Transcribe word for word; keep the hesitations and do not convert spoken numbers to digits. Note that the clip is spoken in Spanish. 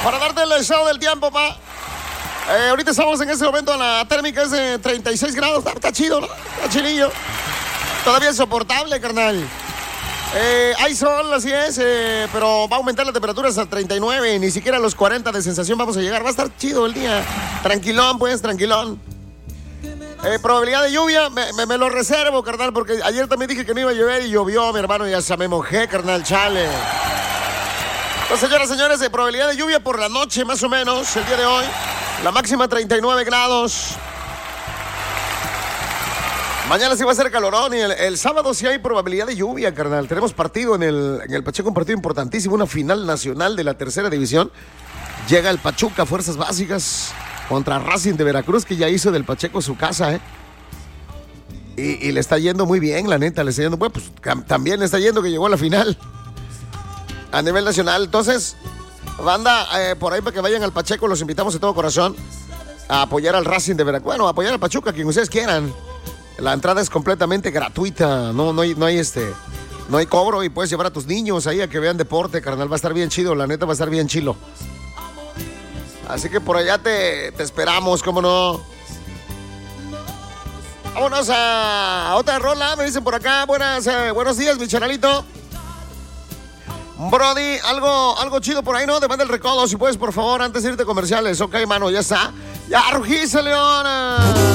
Para darte el estado del tiempo, pa. Eh, ahorita estamos en este momento, la térmica es de treinta y seis grados. Está, está chido, ¿no? Está chilillo. Todavía es soportable, carnal. Eh, hay sol, así es, eh, pero va a aumentar la temperatura hasta treinta y nueve. Ni siquiera a los cuarenta de sensación vamos a llegar. Va a estar chido el día. Tranquilón, pues, tranquilón. Eh, probabilidad de lluvia, me, me, me lo reservo, carnal, porque ayer también dije que no iba a llover y llovió, mi hermano, y hasta me mojé, carnal, chale. Entonces, señoras y señores, de probabilidad de lluvia por la noche, más o menos, el día de hoy. La máxima treinta y nueve grados. Mañana sí va a ser calorón y el, el sábado sí hay probabilidad de lluvia, carnal. Tenemos partido en el, en el Pacheco, un partido importantísimo, una final nacional de la tercera división. Llega el Pachuca, Fuerzas Básicas, contra Racing de Veracruz, que ya hizo del Pacheco su casa, ¿eh? Y, y le está yendo muy bien, la neta, le está yendo, bueno, pues también le está yendo que llegó a la final a nivel nacional. Entonces, banda, eh, por ahí para que vayan al Pacheco, los invitamos de todo corazón a apoyar al Racing de Veracruz. Bueno, a apoyar al Pachuca, quien ustedes quieran. La entrada es completamente gratuita, no, no hay, no hay este, no hay cobro y puedes llevar a tus niños ahí a que vean deporte, carnal, va a estar bien chido, la neta va a estar bien chilo. Así que por allá te, te esperamos, cómo no. Vámonos a otra rola, me dicen por acá, buenas, eh, buenos días, mi chanalito. Brody, algo, algo chido por ahí, ¿no? Te manda el recodo, si puedes, por favor, antes de irte a comerciales. Ok, mano, ya está. Ya, rugiza, Leona.